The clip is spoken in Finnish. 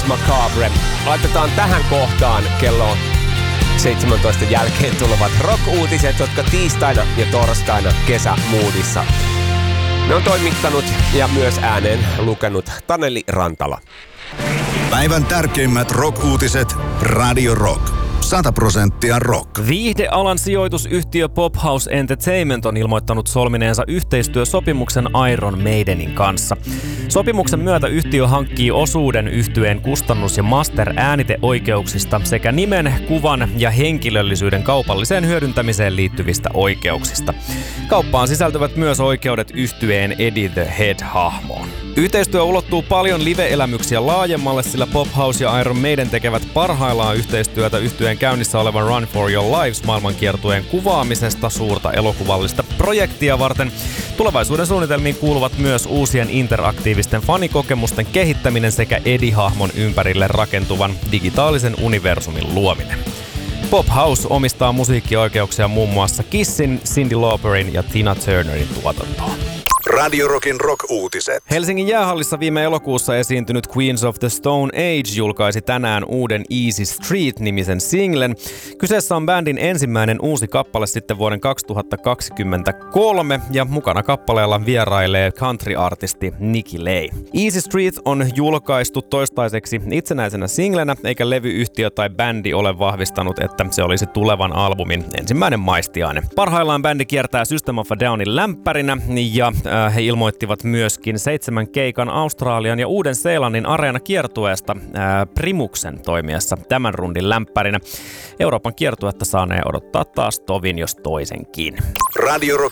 Macabre. Laitetaan tähän kohtaan kello 17 jälkeen tulevat rock-uutiset, jotka tiistaina ja torstaina kesämoodissa. Ne on toimittanut ja myös ääneen lukenut Taneli Rantala. Päivän tärkeimmät rock-uutiset Radio Rock. 100% rock. Viihdealan sijoitusyhtiö Pophouse Entertainment on ilmoittanut solmineensa yhteistyösopimuksen Iron Maidenin kanssa. Sopimuksen myötä yhtiö hankkii osuuden yhtyeen kustannus- ja master-ääniteoikeuksista sekä nimen, kuvan ja henkilöllisyyden kaupalliseen hyödyntämiseen liittyvistä oikeuksista. Kauppaan sisältyvät myös oikeudet yhtyeen Eddie the Head-hahmoon. Yhteistyö ulottuu paljon live-elämyksiä laajemmalle, sillä Pophouse ja Iron Maiden tekevät parhaillaan yhteistyötä yhtyeen käynnissä olevan Run for Your Lives -maailmankiertueen kuvaamisesta suurta elokuvallista projektia varten. Tulevaisuuden suunnitelmiin kuuluvat myös uusien interaktiivisten fanikokemusten kehittäminen sekä Eddie-hahmon ympärille rakentuvan digitaalisen universumin luominen. Pophouse omistaa musiikkioikeuksia muun muassa Kissin, Cyndi Lauperin ja Tina Turnerin tuotantoon. Radio Rockin rock-uutiset. Helsingin jäähallissa viime elokuussa esiintynyt Queens of the Stone Age julkaisi tänään uuden Easy Street-nimisen singlen. Kyseessä on bändin ensimmäinen uusi kappale sitten vuoden 2023 ja mukana kappaleella vierailee country-artisti Nikki Lay. Easy Street on julkaistu toistaiseksi itsenäisenä singlenä, eikä levyyhtiö tai bändi ole vahvistanut, että se olisi tulevan albumin ensimmäinen maistiainen. Parhaillaan bändi kiertää System of a Downin lämpärinä ja he ilmoittivat myöskin 7 keikan Australian ja Uuden-Seelannin areenakiertueesta Primuksen toimiessa tämän rundin lämpärinä. Euroopan kiertuetta saanee odottaa taas tovin jos toisenkin. Radio Rockin